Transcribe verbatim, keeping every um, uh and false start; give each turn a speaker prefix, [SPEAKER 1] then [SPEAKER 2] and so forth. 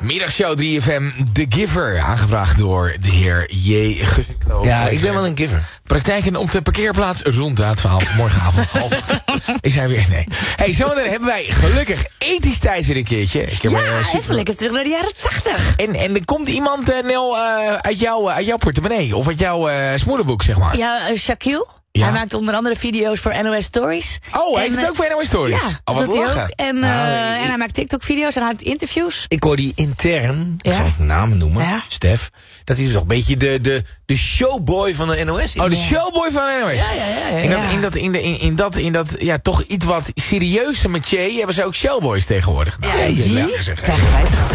[SPEAKER 1] Middagshow drie F M, The Giver. Aangevraagd door de heer J. Gussenkloof.
[SPEAKER 2] Ja, ik ben wel een giver.
[SPEAKER 1] Praktijken op de parkeerplaats rond het verhaal. Morgenavond half acht. Ik zei weer nee. Hey, zometeen hebben wij gelukkig ethisch tijd weer een keertje. Ik heb
[SPEAKER 3] Ja,
[SPEAKER 1] er, uh, super...
[SPEAKER 3] even lekker terug naar de jaren tachtig.
[SPEAKER 1] En, en er komt iemand, uh, Nel, uh, uit, jou, uh, uit jouw portemonnee. Of uit jouw uh, smoelenboek, zeg maar.
[SPEAKER 3] Ja, uh, Shaquille.
[SPEAKER 1] Ja.
[SPEAKER 3] Hij maakt onder andere video's voor N O S Stories.
[SPEAKER 1] Oh, hij
[SPEAKER 3] en,
[SPEAKER 1] heeft het ook voor N O S Stories.
[SPEAKER 3] Ja,
[SPEAKER 1] oh, wat
[SPEAKER 3] dat doet hij
[SPEAKER 1] lachen.
[SPEAKER 3] ook. En, uh,
[SPEAKER 2] Nou,
[SPEAKER 3] en
[SPEAKER 2] ik-
[SPEAKER 3] hij maakt TikTok-video's en hij houdt interviews.
[SPEAKER 2] Ik hoor die intern, ik
[SPEAKER 3] Ja.
[SPEAKER 2] zal het namen noemen,
[SPEAKER 3] Ja.
[SPEAKER 2] Stef. Dat hij dus toch een beetje de, de, de showboy van de N O S is.
[SPEAKER 1] Oh, de
[SPEAKER 3] Ja.
[SPEAKER 1] showboy van N O S.
[SPEAKER 3] Ja, ja, ja. ja,
[SPEAKER 1] In dat,
[SPEAKER 3] ja.
[SPEAKER 1] in dat, in de, in, in dat, in dat ja, toch iets wat serieuze métier hebben ze ook showboys tegenwoordig. Nou,
[SPEAKER 3] Ja,
[SPEAKER 1] dat is
[SPEAKER 3] hier
[SPEAKER 1] lekker zeg.
[SPEAKER 3] krijgen wij toch